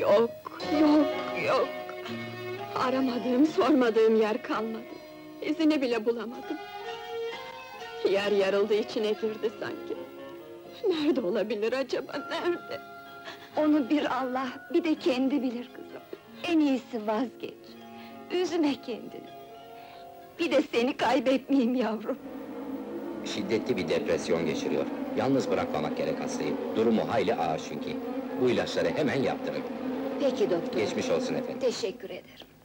Yok, yok, yok! Aramadığım, sormadığım yer kalmadı. İzini bile bulamadım. Yer yarıldı, içine girdi sanki. Nerede olabilir acaba, nerede? Onu bir Allah, bir de kendi bilir kızım. En iyisi vazgeç. Üzme kendini. Bir de seni kaybetmeyeyim yavrum. Şiddetli bir depresyon geçiriyor. Yalnız bırakmamak gerek hastayı. Durumu hayli ağır çünkü. Bu ilaçları hemen yaptırın. Peki doktor. Geçmiş olsun efendim. Teşekkür ederim.